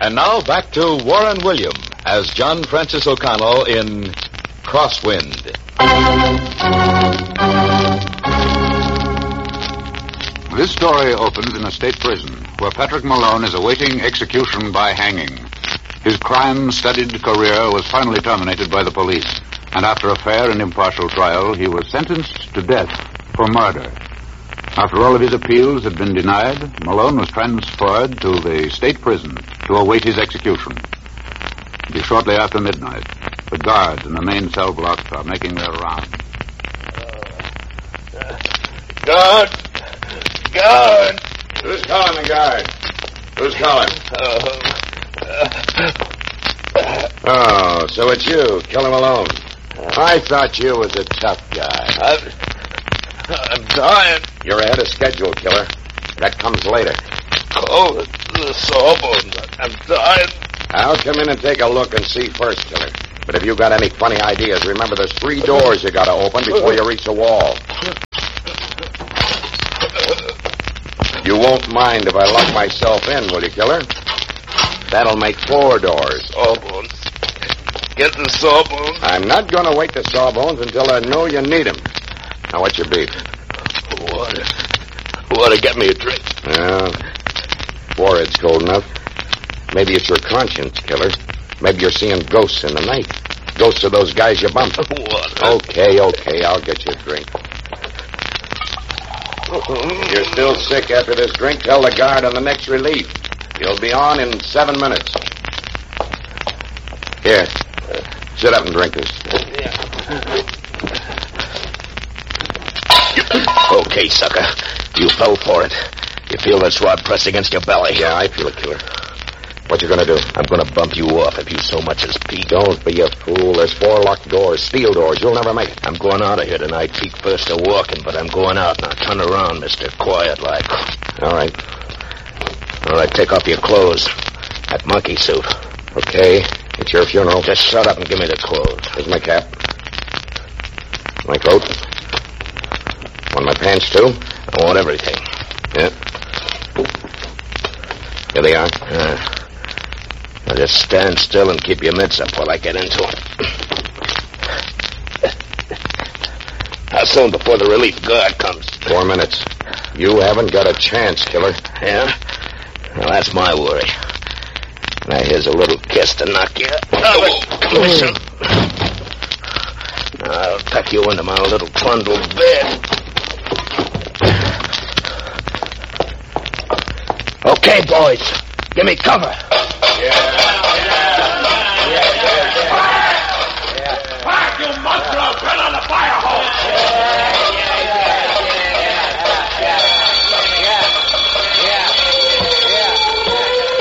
And now back to Warren William as John Francis O'Connell in Crosswind. This story opens in a state prison where Patrick Malone is awaiting execution by hanging. His crime-studied career was finally terminated by the police, and after a fair and impartial trial, he was sentenced to death for murder. After all of his appeals had been denied, Malone was transferred to the state prison to await his execution. It'll be shortly after midnight. The guards in the main cell block are making their rounds. Guard! Guard! Who's calling the guard? Who's calling? Oh, so it's you, Killer Malone. I thought you was a tough guy. I'm dying. You're ahead of schedule, Killer. That comes later. Oh, the sawbones. I'm dying. I'll come in and take a look and see first, Killer. But if you got any funny ideas, remember there's 3 doors you gotta open before you reach the wall. You won't mind if I lock myself in, will you, Killer? That'll make 4 doors. Sawbones. Get the sawbones. I'm not gonna wait the sawbones until I know you need them. Now, what's your beef? Water. Water, get me a drink. Forehead's cold enough. Maybe it's your conscience, Killer. Maybe you're seeing ghosts in the night. Ghosts of those guys you bumped. Water. Okay, I'll get you a drink. If you're still sick after this drink, tell the guard on the next relief. You'll be on in 7 minutes. Here, sit up and drink this. Okay, sucker. You fell for it. You feel this rod pressed against your belly? Yeah, I feel it, Killer. What you gonna do? I'm gonna bump you off if you so much as peek. Don't be a fool. There's 4 locked doors, steel doors. You'll never make it. I'm going out of here tonight. Peek first to walking, but I'm going out. Now turn around, mister. Quiet like. All right. All right, take off your clothes. That monkey suit. Okay. It's your funeral. Just shut up and give me the clothes. Here's my cap. My coat. Want my pants, too? I want everything. Yeah. Here they are. Now just stand still and keep your mitts up while I get into them. How soon before the relief guard comes? 4 minutes. You haven't got a chance, Killer. Yeah? Well, that's my worry. Now, here's a little kiss to knock you out of commission. Now, I'll tuck you into my little trundle bed. Okay, boys. Give me cover. Fire, you monster! I'll turn on the fire hose!